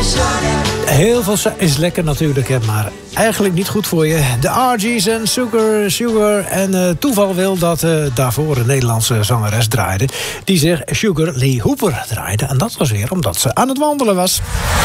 Heel veel is lekker natuurlijk, hè, maar eigenlijk niet goed voor je. De RG's en Sugar. En toeval wil dat daarvoor een Nederlandse zangeres draaide, die zich Sugar Lee Hooper draaide. En dat was weer omdat ze aan het wandelen was.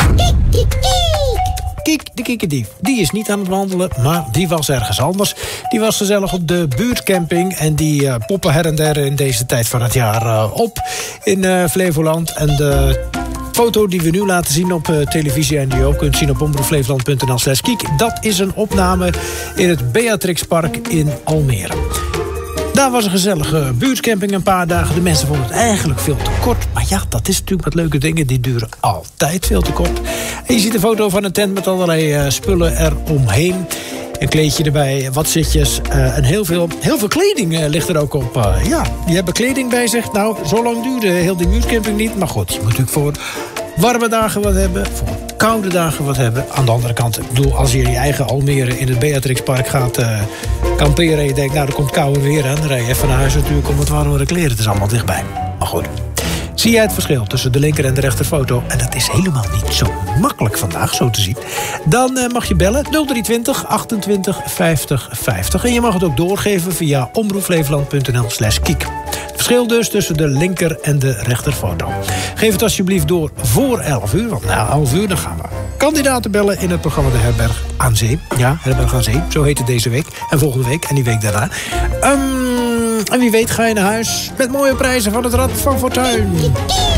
Kiek, de kikkerdief. Die is niet aan het wandelen, maar die was ergens anders. Die was gezellig op de buurtcamping. En die poppen her en der in deze tijd van het jaar op in Flevoland. En de foto die we nu laten zien op televisie en die je ook kunt zien op omroepflevoland.nl/kiek. Dat is een opname in het Beatrixpark in Almere. Daar was een gezellige buurtcamping een paar dagen. De mensen vonden het eigenlijk veel te kort. Maar ja, dat is natuurlijk met leuke dingen. Die duren altijd veel te kort. En je ziet een foto van een tent met allerlei spullen eromheen. Een kleedje erbij, wat zitjes en heel veel kleding ligt er ook op. Ja, die hebben kleding bij zich. Nou, zo lang duurde heel die buurtcamping niet. Maar goed, je moet natuurlijk voor warme dagen wat hebben. Voor koude dagen wat hebben. Aan de andere kant, ik bedoel, als je in je eigen Almere in het Beatrixpark gaat kamperen en je denkt, nou, er komt koude weer aan. Dan rij je even naar huis natuurlijk om wat warmere kleren. Het is allemaal dichtbij. Maar goed. Zie jij het verschil tussen de linker en de rechterfoto? En dat is helemaal niet zo makkelijk vandaag, zo te zien. Dan mag je bellen 0320 28 50 50. En je mag het ook doorgeven via omroepflevoland.nl/kiek. Het verschil dus tussen de linker en de rechterfoto. Geef het alsjeblieft door voor 11 uur. Want na 11 uur dan gaan we kandidaten bellen in het programma De Herberg aan Zee. Ja, Herberg aan Zee. Zo heet het deze week. En volgende week en die week daarna. En wie weet ga je naar huis met mooie prijzen van het Rad van Fortuin.